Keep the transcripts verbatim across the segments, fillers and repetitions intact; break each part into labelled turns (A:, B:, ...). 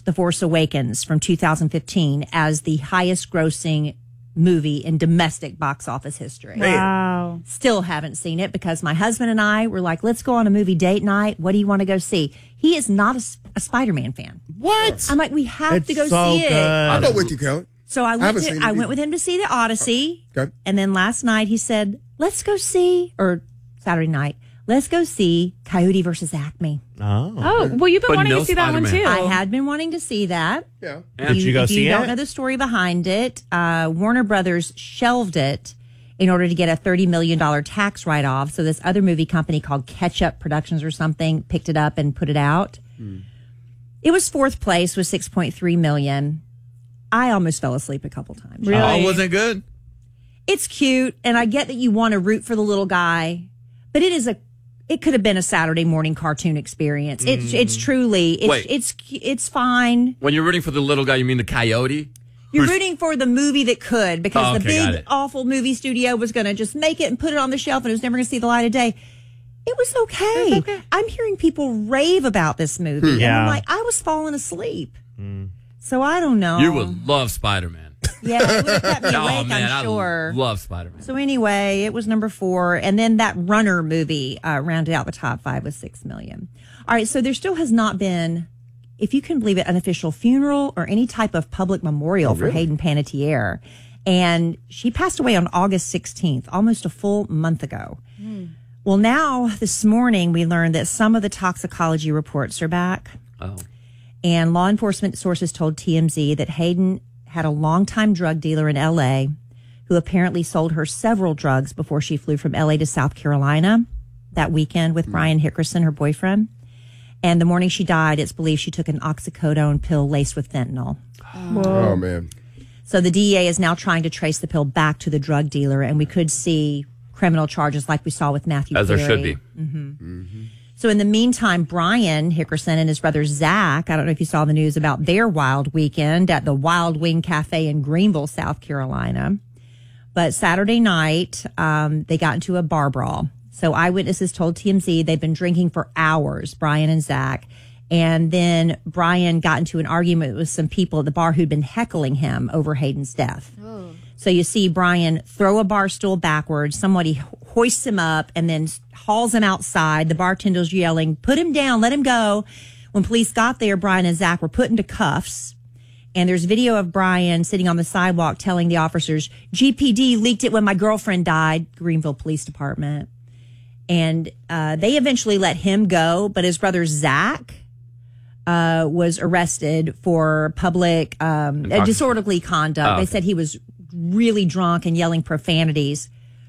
A: passed The Force Awakens from two thousand fifteen as the highest grossing movie in domestic box office history.
B: Wow.
A: Still haven't seen it because my husband and I were like, let's go on a movie date night. What do you want to go see? He is not a, a Spider-Man fan.
C: What?
A: I'm like, we have
D: It's
A: to go
D: so
A: see
D: good.
A: it.
C: I'll go with you, Kelly.
A: So I
C: I
A: went
C: haven't
A: to,
C: seen it
A: I
C: either.
A: went with him to see the Odyssey.
C: Okay.
A: And then last night he said, let's go see, or Saturday night, let's go see Coyote versus Acme.
D: Oh.
B: Oh, well, you've been
E: But
B: wanting
E: no
B: to see that one, too.
E: Spider-Man.
A: I had been wanting to see that.
C: Yeah.
D: Did you go
A: if
D: see
A: you don't
D: it?
A: know the story behind it, uh, Warner Brothers shelved it in order to get a thirty million dollars tax write-off. So this other movie company called Ketchup Productions or something picked it up and put it out. Hmm. It was fourth place with six point three million dollars. I almost fell asleep a couple times.
B: Really?
E: Oh, wasn't good?
A: It's cute, and I get that you want to root for the little guy, but it is a it could have been a Saturday morning cartoon experience. It's
E: Mm.
A: it's truly it's
E: Wait.
A: it's it's fine.
E: When you're rooting for the little guy, you mean the coyote?
A: You're
E: Who's-
A: rooting for the movie that could, because
E: Oh,
A: the
E: okay, got
A: big
E: it.
A: awful movie studio was going to just make it and put it on the shelf, and it was never going to see the light of day. It was okay.
B: okay.
A: I'm hearing people rave about this movie, and
D: Yeah.
A: I'm like, I was falling asleep. So I don't know.
E: You would love Spider-Man.
A: Yeah, it would have kept me
E: Oh,
A: awake,
E: man,
A: I'm sure.
E: I love Spider-Man.
A: So anyway, it was number four, and then that Runner movie uh, rounded out the top five with six million. All right, so there still has not been, if you can believe it, an official funeral or any type of public memorial for Hayden Panettiere, and she passed away on August sixteenth, almost a full month ago. Well, now this morning we learned that some of the toxicology reports are back,
E: Oh.
A: and law enforcement sources told T M Z that Hayden had a longtime drug dealer in L A who apparently sold her several drugs before she flew from L A to South Carolina that weekend with Brian Hickerson, her boyfriend. And the morning she died, it's believed she took an oxycodone pill laced with fentanyl.
C: Oh, man.
A: So the D E A is now trying to trace the pill back to the drug dealer, and we could see criminal charges like we saw with Matthew
E: As there
A: Perry.
E: should be.
A: So in the meantime, Brian Hickerson and his brother Zach, I don't know if you saw the news about their wild weekend at the Wild Wing Cafe in Greenville, South Carolina. But Saturday night, um, they got into a bar brawl. So eyewitnesses told T M Z they'd been drinking for hours, Brian and Zach. And then Brian got into an argument with some people at the bar who'd been heckling him over Hayden's death. So you see Brian throw a bar stool backwards. Somebody hoists him up and then hauls him outside. The bartender's yelling, put him down, let him go. When police got there, Brian and Zach were put into cuffs. And there's video of Brian sitting on the sidewalk telling the officers, G P D leaked it when my girlfriend died, Greenville Police Department. And uh, they eventually let him go, but his brother Zach uh, was arrested for public um,
E: Intoxic-
A: disorderly conduct.
E: Oh,
A: They
E: okay.
A: said he was really drunk and yelling profanities.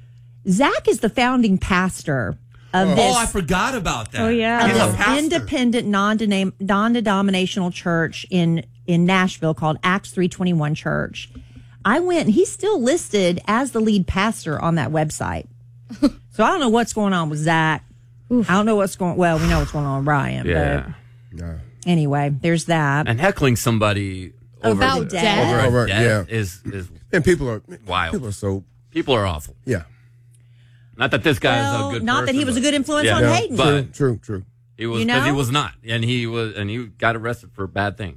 A: Zach is the founding pastor of
E: Oh,
A: this,
E: I forgot about that.
B: Oh, yeah.
A: of
C: He's a
A: this
C: pastor.
A: independent, non-denam- non-denominational church in, in Nashville called Acts three twenty-one Church. I went, and he's still listed as the lead pastor on that website. So I don't know what's going on with Zach. I don't know what's going, well, we know what's going on with Brian.
E: Yeah.
C: No.
A: But anyway, there's that.
E: And heckling somebody over
A: About
E: the-
A: death?
E: over a
C: Over-
E: death
C: yeah.
E: is, is
C: And people are
E: Wild.
C: People are so,
E: people are awful.
C: yeah.
E: Not that this guy
A: Well,
E: is a good
A: not that
E: person,
A: he was a
E: but-
A: good influence
E: Yeah.
A: on
C: Yeah.
A: Hayden.
E: But
C: True, true.
E: he was
A: You
E: because he
A: know?
E: was not, and he was, and he got arrested for bad things.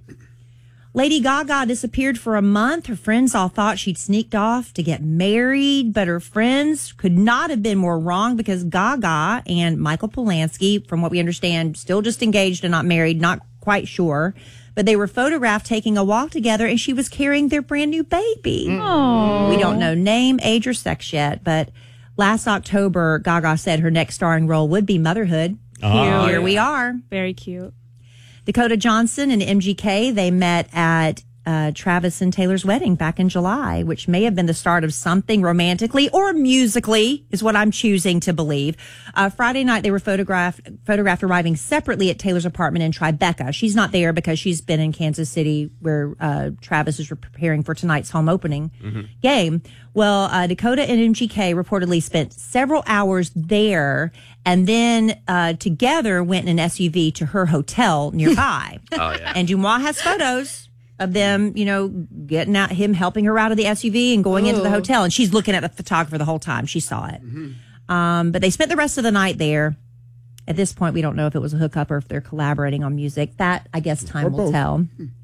A: Lady Gaga disappeared for a month. Her friends all thought she'd sneaked off to get married, but her friends could not have been more wrong because Gaga and Michael Polanski, from what we understand, still just engaged and not married, not quite sure. But they were photographed taking a walk together, and she was carrying their brand new baby.
B: Oh.
A: We don't know name, age, or sex yet, but last October, Gaga said her next starring role would be motherhood.
D: Oh,
A: Here
E: yeah.
A: we are.
B: Very cute.
A: Dakota Johnson and M G K, they met at uh, Travis and Taylor's wedding back in July, which may have been the start of something romantically or musically, is what I'm choosing to believe. Uh, Friday night, they were photographed photographed arriving separately at Taylor's apartment in Tribeca. She's not there because she's been in Kansas City, where uh, Travis is preparing for tonight's home opening game. Well, uh, Dakota and M G K reportedly spent several hours there, and then uh, together went in an S U V to her hotel nearby.
E: Oh, yeah.
A: And Dumois has photos of them, you know, getting out, him helping her out of the S U V and going into the hotel. And she's looking at the photographer the whole time. She saw it. Um, but they spent the rest of the night there. At this point, we don't know if it was a hookup or if they're collaborating on music. That, I guess, time
C: Or
A: will
C: both.
A: tell.